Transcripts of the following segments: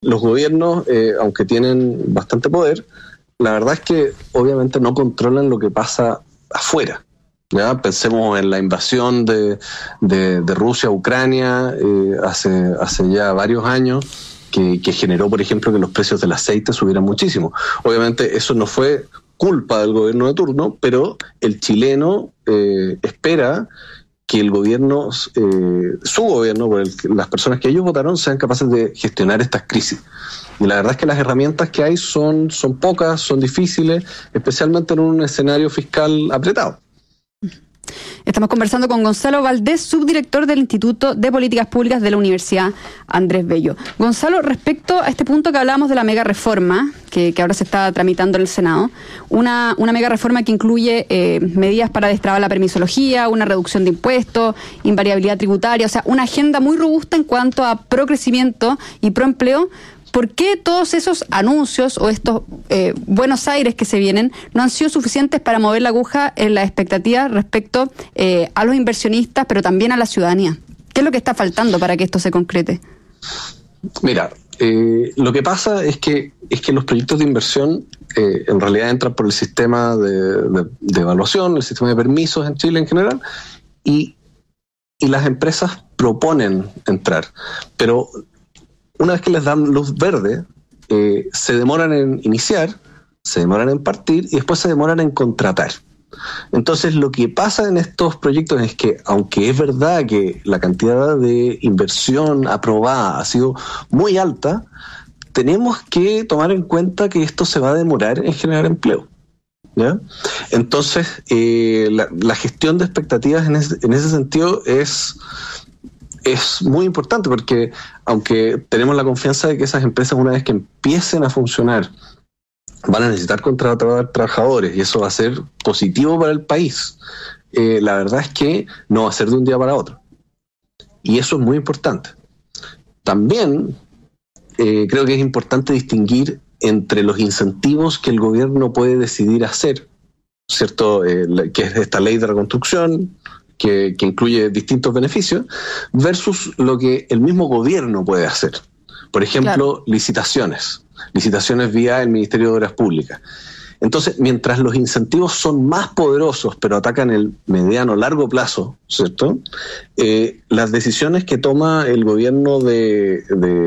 los gobiernos, aunque tienen bastante poder, la verdad es que obviamente no controlan lo que pasa afuera. ¿Ya? Pensemos en la invasión de Rusia a Ucrania hace ya varios años, que generó, por ejemplo, que los precios del aceite subieran muchísimo. Obviamente eso no fue culpa del gobierno de turno, pero el chileno espera que el gobierno, su gobierno, las personas que ellos votaron, sean capaces de gestionar estas crisis. Y la verdad es que las herramientas que hay son pocas, son difíciles, especialmente en un escenario fiscal apretado. Estamos conversando con Gonzalo Valdés, subdirector del Instituto de Políticas Públicas de la Universidad Andrés Bello. Gonzalo, respecto a este punto que hablábamos de la mega reforma, que ahora se está tramitando en el Senado, una mega reforma que incluye medidas para destrabar la permisología, una reducción de impuestos, invariabilidad tributaria, o sea, una agenda muy robusta en cuanto a procrecimiento y proempleo. ¿Por qué todos esos anuncios o estos buenos aires que se vienen no han sido suficientes para mover la aguja en las expectativas respecto a los inversionistas, pero también a la ciudadanía? ¿Qué es lo que está faltando para que esto se concrete? Mira, lo que pasa es que los proyectos de inversión en realidad entran por el sistema de evaluación, el sistema de permisos en Chile en general, y las empresas proponen entrar, pero una vez que les dan luz verde, se demoran en iniciar, se demoran en partir y después se demoran en contratar. Entonces, lo que pasa en estos proyectos es que, aunque es verdad que la cantidad de inversión aprobada ha sido muy alta, tenemos que tomar en cuenta que esto se va a demorar en generar empleo. ¿Ya? Entonces, la gestión de expectativas en ese sentido es muy importante, porque aunque tenemos la confianza de que esas empresas, una vez que empiecen a funcionar, van a necesitar contratar trabajadores y eso va a ser positivo para el país, la verdad es que no va a ser de un día para otro. Y eso es muy importante. También creo que es importante distinguir entre los incentivos que el gobierno puede decidir hacer, ¿cierto? Que es esta ley de reconstrucción, que incluye distintos beneficios, versus lo que el mismo gobierno puede hacer. Por ejemplo, licitaciones vía el Ministerio de Obras Públicas. Entonces, mientras los incentivos son más poderosos, pero atacan el mediano, largo plazo, ¿cierto? Las decisiones que toma el gobierno de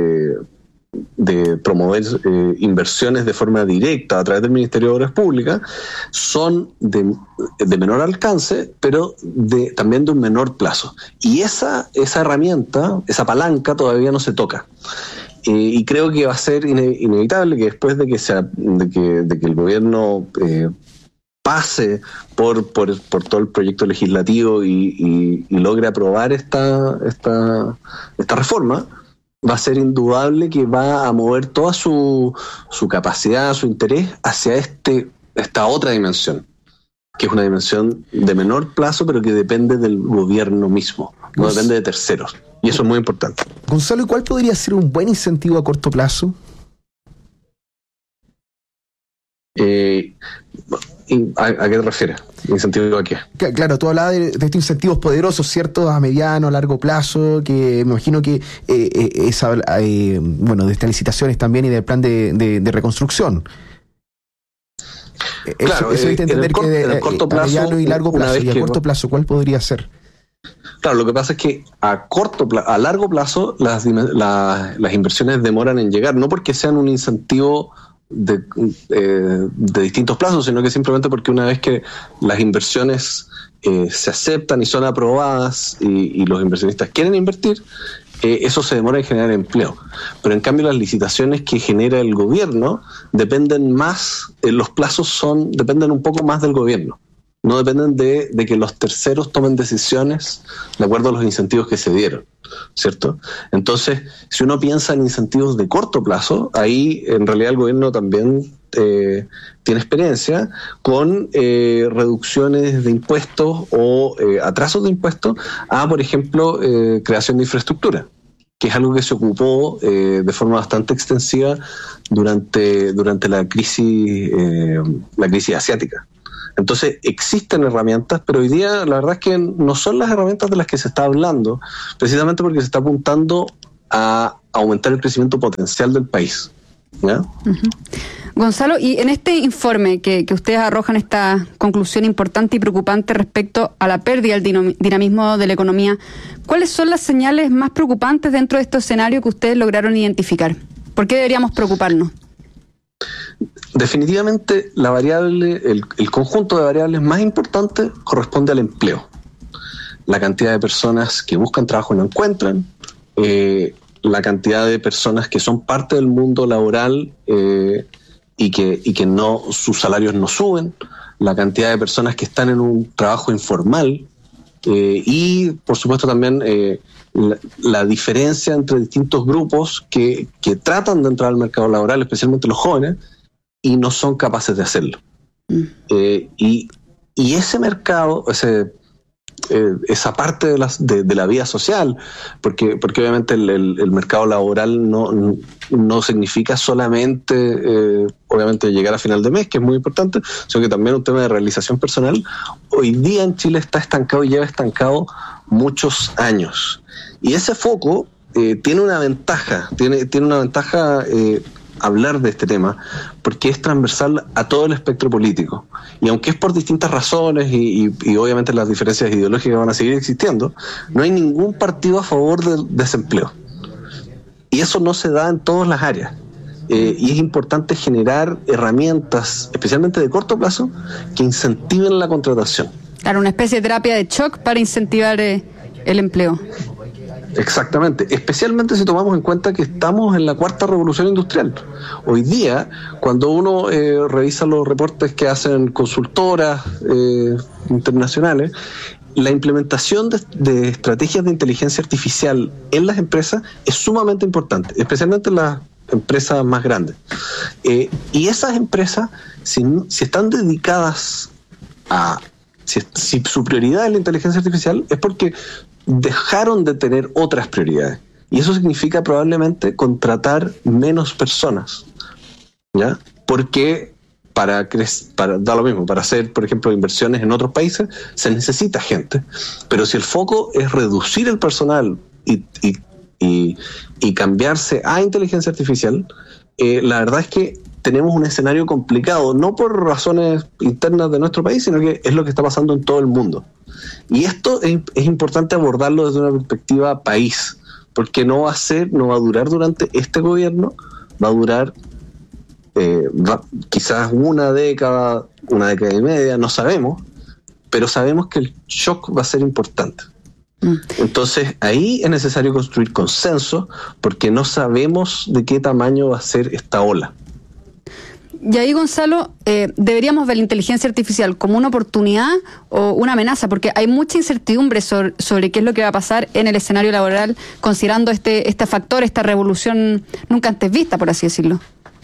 promover inversiones de forma directa a través del Ministerio de Obras Públicas son de menor alcance, pero también de un menor plazo. Y esa herramienta, esa palanca todavía no se toca. Y creo que va a ser inevitable que después de que el gobierno pase por todo el proyecto legislativo y logre aprobar esta reforma, va a ser indudable que va a mover toda su capacidad, su interés hacia esta otra dimensión, que es una dimensión de menor plazo, pero que depende del gobierno mismo, no depende de terceros. Y eso es muy importante. Gonzalo, ¿y cuál podría ser un buen incentivo a corto plazo? ¿A qué te refieres? ¿Incentivo a qué? Claro, tú hablabas de estos incentivos poderosos, ¿cierto? A mediano, a largo plazo, que me imagino que de estas licitaciones también y del plan de reconstrucción. Claro, eso hay que entender que a mediano y largo plazo. Y a corto plazo, ¿cuál podría ser? Claro, lo que pasa es que a largo plazo las inversiones demoran en llegar, no porque sean un incentivo de distintos plazos, sino que simplemente porque una vez que las inversiones se aceptan y son aprobadas y los inversionistas quieren invertir, eso se demora en generar empleo. Pero en cambio las licitaciones que genera el gobierno dependen más, los plazos dependen un poco más del gobierno. No dependen de que los terceros tomen decisiones de acuerdo a los incentivos que se dieron, ¿cierto? Entonces, si uno piensa en incentivos de corto plazo, ahí en realidad el gobierno también tiene experiencia con reducciones de impuestos o atrasos de impuestos a, por ejemplo, creación de infraestructura, que es algo que se ocupó de forma bastante extensiva durante la crisis asiática. Entonces existen herramientas, pero hoy día la verdad es que no son las herramientas de las que se está hablando, precisamente porque se está apuntando a aumentar el crecimiento potencial del país. ¿Ya? Uh-huh. Gonzalo, y en este informe que ustedes arrojan esta conclusión importante y preocupante respecto a la pérdida del dinamismo de la economía, ¿cuáles son las señales más preocupantes dentro de este escenario que ustedes lograron identificar? ¿Por qué deberíamos preocuparnos? Definitivamente la variable, el conjunto de variables más importantes corresponde al empleo. La cantidad de personas que buscan trabajo y no encuentran, la cantidad de personas que son parte del mundo laboral y que no, sus salarios no suben, la cantidad de personas que están en un trabajo informal y por supuesto también la diferencia entre distintos grupos que tratan de entrar al mercado laboral, especialmente los jóvenes, y no son capaces de hacerlo. Y ese mercado, esa parte de la vida social, porque obviamente el mercado laboral no significa solamente obviamente llegar a final de mes, que es muy importante, sino que también un tema de realización personal. Hoy día en Chile está estancado y lleva estancado muchos años, y ese foco tiene una ventaja, tiene una ventaja hablar de este tema, porque es transversal a todo el espectro político, y aunque es por distintas razones y obviamente las diferencias ideológicas van a seguir existiendo, no hay ningún partido a favor del desempleo, y eso no se da en todas las áreas, y es importante generar herramientas, especialmente de corto plazo, que incentiven la contratación. Claro, una especie de terapia de shock para incentivar el empleo. Exactamente, especialmente si tomamos en cuenta que estamos en la cuarta revolución industrial. Hoy día, cuando uno revisa los reportes que hacen consultoras internacionales, la implementación de estrategias de inteligencia artificial en las empresas es sumamente importante, especialmente en las empresas más grandes. Y esas empresas, si están dedicadas a... Si su prioridad es la inteligencia artificial, es porque dejaron de tener otras prioridades. Y eso significa probablemente contratar menos personas, ¿ya? Porque para dar lo mismo, para hacer, por ejemplo, inversiones en otros países, se necesita gente. Pero si el foco es reducir el personal y cambiarse a inteligencia artificial, la verdad es que tenemos un escenario complicado, no por razones internas de nuestro país, sino que es lo que está pasando en todo el mundo. Y esto es importante abordarlo desde una perspectiva país, porque no va a durar durante este gobierno, va a durar quizás una década y media, no sabemos, pero sabemos que el shock va a ser importante. Entonces ahí es necesario construir consenso, porque no sabemos de qué tamaño va a ser esta ola. Y ahí, Gonzalo, deberíamos ver la inteligencia artificial como una oportunidad o una amenaza, porque hay mucha incertidumbre sobre qué es lo que va a pasar en el escenario laboral, considerando este factor, esta revolución nunca antes vista, por así decirlo.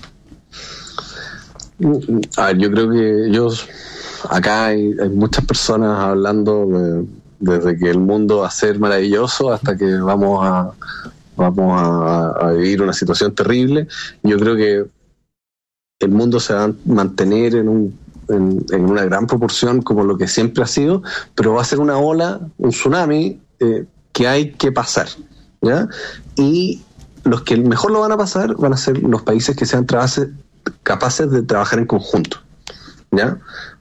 Yo creo que acá hay muchas personas hablando desde que el mundo va a ser maravilloso hasta que vamos a vivir una situación terrible. Yo creo que el mundo se va a mantener en una gran proporción como lo que siempre ha sido, pero va a ser una ola, un tsunami que hay que pasar, ¿ya? Y los que mejor lo van a pasar van a ser los países que sean capaces de trabajar en conjunto, ¿ya?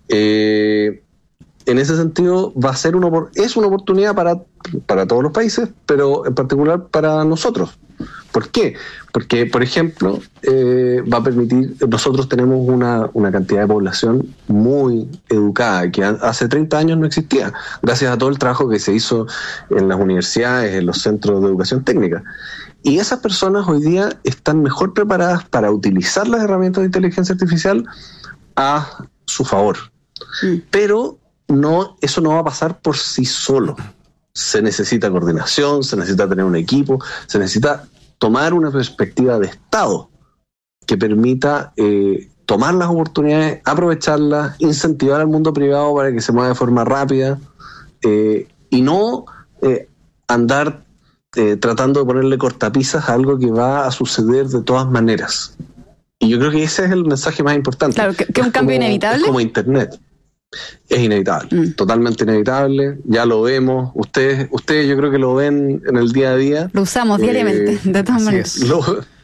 En ese sentido es una oportunidad para todos los países, pero en particular para nosotros. ¿Por qué? Porque, por ejemplo, va a permitir, nosotros tenemos una cantidad de población muy educada, que hace 30 años no existía, gracias a todo el trabajo que se hizo en las universidades, en los centros de educación técnica. Y esas personas hoy día están mejor preparadas para utilizar las herramientas de inteligencia artificial a su favor. Pero eso no va a pasar por sí solo. Se necesita coordinación, se necesita tener un equipo, se necesita tomar una perspectiva de Estado que permita tomar las oportunidades, aprovecharlas, incentivar al mundo privado para que se mueva de forma rápida y no andar tratando de ponerle cortapisas a algo que va a suceder de todas maneras. Y yo creo que ese es el mensaje más importante. Claro, que un cambio inevitable. Es como Internet. Es inevitable, totalmente inevitable, ya lo vemos, ustedes yo creo que lo ven en el día a día. Lo usamos diariamente, de todas maneras.